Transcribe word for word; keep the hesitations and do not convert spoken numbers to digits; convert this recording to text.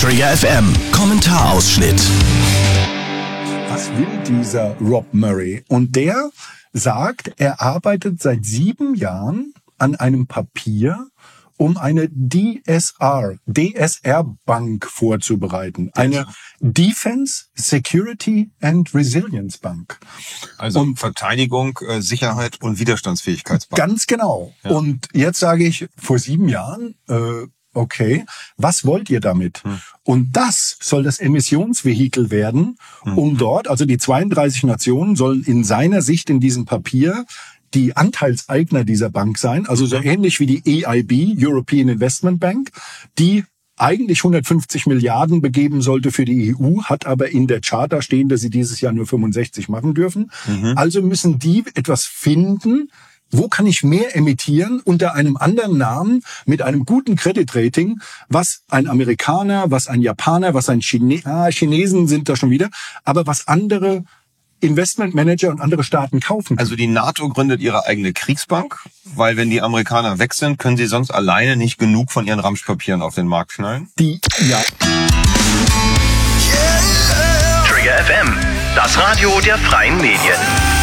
Trigger F M Kommentarausschnitt. Was will dieser Rob Murray? Und der sagt, er arbeitet seit sieben Jahren an einem Papier, um eine D S R, D S R-Bank vorzubereiten. Eine Defense, Security and Resilience Bank. Also und Verteidigung, Sicherheit und Widerstandsfähigkeitsbank. Ganz genau. Ja. Und jetzt sage ich, vor sieben Jahren, äh, okay, was wollt ihr damit? Hm. Und das soll das Emissionsvehikel werden, hm. um dort, also die zweiunddreißig Nationen sollen in seiner Sicht in diesem Papier die Anteilseigner dieser Bank sein, also so ähnlich wie die E I B, European Investment Bank, die eigentlich hundertfünfzig Milliarden begeben sollte für die E U, hat aber in der Charta stehen, dass sie dieses Jahr nur fünfundsechzig machen dürfen. Mhm. Also müssen die etwas finden, wo kann ich mehr emittieren unter einem anderen Namen mit einem guten Creditrating, was ein Amerikaner, was ein Japaner, was ein Chine- ah, Chinesen sind da schon wieder, aber was andere Investmentmanager und andere Staaten kaufen können. Also die NATO gründet ihre eigene Kriegsbank, weil wenn die Amerikaner weg sind, können sie sonst alleine nicht genug von ihren Ramschpapieren auf den Markt schnallen? Die, ja. Trigger F M, das Radio der freien Medien.